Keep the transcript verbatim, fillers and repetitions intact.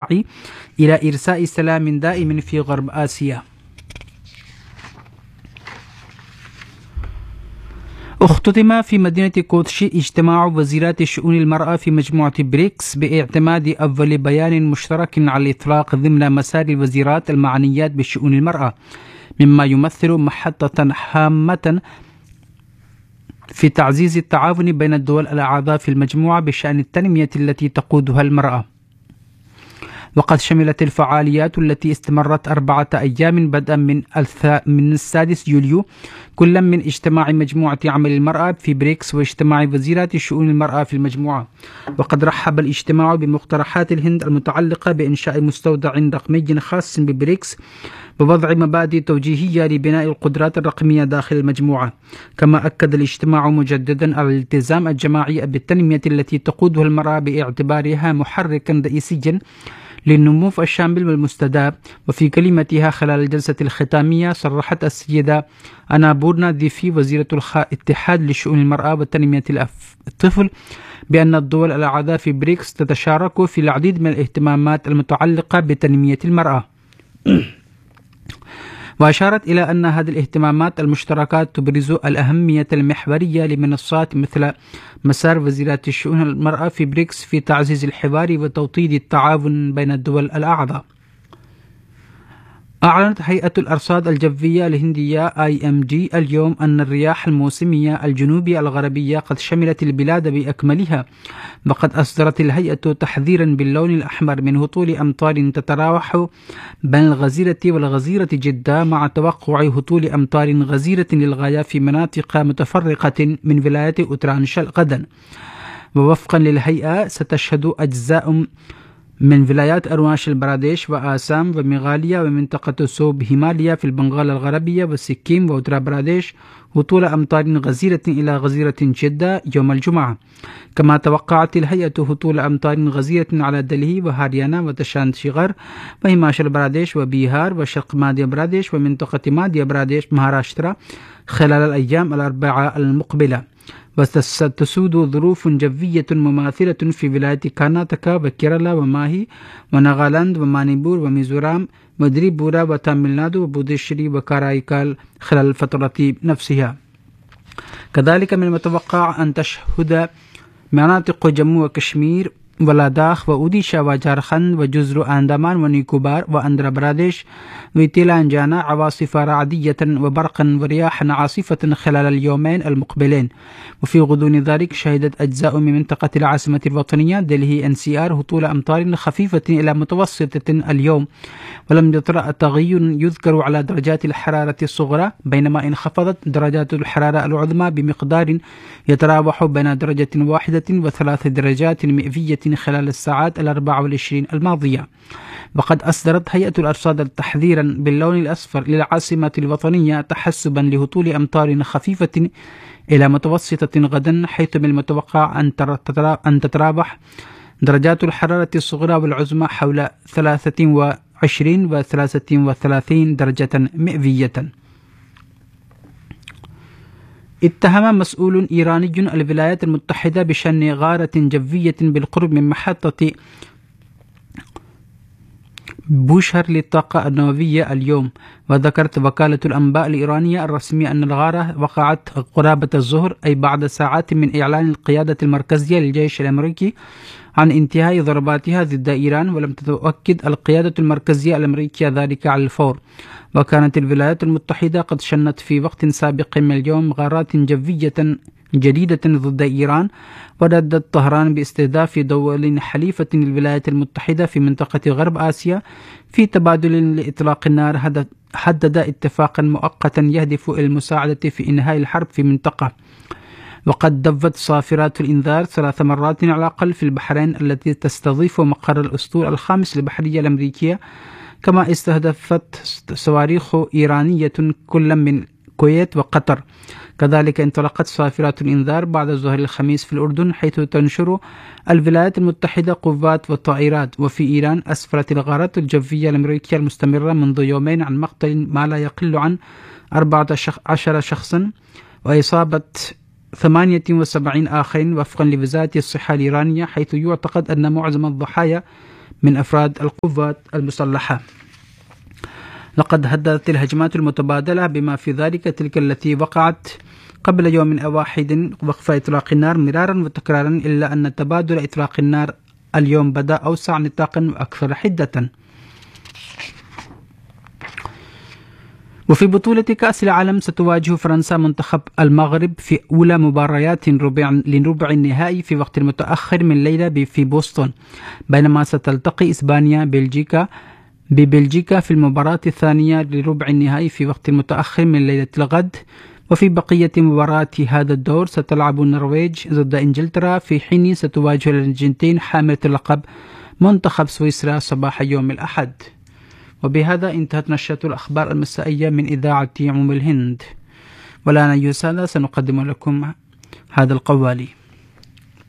الجماعي إلى إرساء سلام دائم في غرب آسيا. اختتم في مدينة كوتشي اجتماع وزيرات شؤون المرأة في مجموعة بريكس باعتماد أول بيان مشترك على الإطلاق ضمن مسار الوزيرات المعنيات بشؤون المرأة، مما يمثل محطة هامة في تعزيز التعاون بين الدول الأعضاء في المجموعة بشأن التنمية التي تقودها المرأة. وقد شملت الفعاليات التي استمرت أربعة أيام بدءا من من السادس يوليو كل من اجتماع مجموعة عمل المرأة في بريكس واجتماع وزيرات شؤون المرأة في المجموعة. وقد رحب الاجتماع بمقترحات الهند المتعلقة بإنشاء مستودع رقمي خاص ببريكس ووضع مبادئ توجيهية لبناء القدرات الرقمية داخل المجموعة. كما أكد الاجتماع مجددا على الالتزام الجماعي بالتنمية التي تقودها المرأة باعتبارها محركا رئيسيا للنمو الشامل والمستدام. وفي كلمتها خلال الجلسة الختامية صرحت السيدة أنابورنا ديفي وزيرة الاتحاد لشؤون المرأة وتنمية الطفل بأن الدول الأعضاء في بريكس تتشارك في العديد من الاهتمامات المتعلقة بتنمية المرأة. وأشارت إلى أن هذه الاهتمامات المشتركات تبرز الأهمية المحورية لمنصات مثل مسار وزيرات الشؤون المرأة في بريكس في تعزيز الحوار وتوطيد التعاون بين الدول الأعضاء. أعلنت هيئة الأرصاد الجوية الهندية آي إم دي اليوم أن الرياح الموسمية الجنوبية الغربية قد شملت البلاد بأكملها. وقد أصدرت الهيئة تحذيرا باللون الأحمر من هطول أمطار تتراوح بين الغزيرة والغزيرة جدة، مع توقع هطول أمطار غزيرة للغاية في مناطق متفرقة من ولاية أوترانشل غدا. ووفقا للهيئة ستشهد أجزاء من ولايات أروناچل براديش وآسام وميغاليا ومنطقة سوب هيماليا في البنغال الغربية وسكيم وأوترا براديش هطول أمطار غزيرة إلى غزيرة جدة يوم الجمعة. كما توقعت الهيئة هطول أمطار غزيرة على دلهي وهاريانا وتشانشيغر وهيماشل براديش وبيهار وشرق ماديا براديش ومنطقة ماديا براديش مهاراشترا خلال الأيام الأربعة المقبلة. وستسود ظروف جوية مماثلة في ولاية كارناتاكا وكيرالا وماهي وناغالاند ومانيبور وميزورام وتريبورا وتاميلنادو وبوديشري وكارايكال خلال الفترة نفسها. كذلك من المتوقع أن تشهد مناطق جمو وكشمير ولاداخ وأوديشا وجارخند وجزر أندمان ونيكوبار وأندرا براديش وتيلانجانا عواصف رعدية وبرقا ورياحا عاصفة خلال اليومين المقبلين. وفي غضون ذلك شهدت أجزاء من منطقة العاصمة الوطنية دلهي إن سي آر هطول أمطار خفيفة إلى متوسطة اليوم، ولم يطرأ تغير يذكر على درجات الحرارة الصغرى، بينما انخفضت درجات الحرارة العظمى بمقدار يتراوح بين درجة واحدة وثلاث درجات مئوية خلال الساعات الأربع والعشرين الماضية. وقد أصدرت هيئة الأرصاد تحذيرا باللون الأصفر للعاصمة الوطنية تحسبا لهطول أمطار خفيفة إلى متوسطة غدا، حيث من المتوقع أن تتراوح درجات الحرارة الصغرى والعظمى حول ثلاثة وعشرين و ثلاثة وثلاثين درجة مئوية. اتهم مسؤول إيراني الولايات المتحدة بشن غارة جوية بالقرب من محطة بوشهر للطاقة النووية اليوم. وذكرت وكالة الأنباء الإيرانية الرسمية أن الغارة وقعت قرابة الظهر، أي بعد ساعات من إعلان القيادة المركزية للجيش الأمريكي عن انتهاء ضرباتها ضد إيران، ولم تؤكد القيادة المركزية الأمريكية ذلك على الفور. وكانت الولايات المتحدة قد شنت في وقت سابق من اليوم غارات جوية جديدة ضد إيران، وردت طهران باستهداف دول حليفة للولايات المتحدة في منطقة غرب آسيا في تبادل لإطلاق النار حدد اتفاقا مؤقتا يهدف إلى المساعدة في إنهاء الحرب في المنطقة. وقد دفت صافرات الإنذار ثلاث مرات على الأقل في البحرين التي تستضيف مقر الأسطول الخامس للبحرية الأمريكية، كما استهدفت صواريخ إيرانية كل من الكويت وقطر. كذلك انطلقت صافرات الإنذار بعد ظهر الخميس في الأردن، حيث تنشر الولايات المتحدة قوات وطائرات. وفي إيران أسفرت الغارات الجوية الأمريكية المستمرة منذ يومين عن مقتل ما لا يقل عن أربعة عشر شخصا وإصابة ثمانية وسبعين آخرين وفقا لوزارة الصحة الإيرانية، حيث يعتقد أن معظم الضحايا من أفراد القوات المسلحة. لقد هددت الهجمات المتبادلة بما في ذلك تلك التي وقعت قبل يوم واحد وقف إطلاق النار مرارا وتكرارا، إلا أن تبادل إطلاق النار اليوم بدأ أوسع نطاقا وأكثر حدة. وفي بطولة كأس العالم ستواجه فرنسا منتخب المغرب في أولى مباريات ربع لربع النهائي في وقت متأخر من الليلة في بوسطن، بينما ستلتقي إسبانيا بلجيكا ببلجيكا في المباراة الثانية لربع النهائي في وقت متأخر من ليلة الغد. وفي بقية مباريات هذا الدور ستلعب النرويج ضد إنجلترا، في حين ستواجه الأرجنتين حاملة اللقب منتخب سويسرا صباح يوم الأحد. وبهذا انتهت نشرة الأخبار المسائية من إذاعة عم الهند، والآن أيها السادة سنقدم لكم هذا القوالي.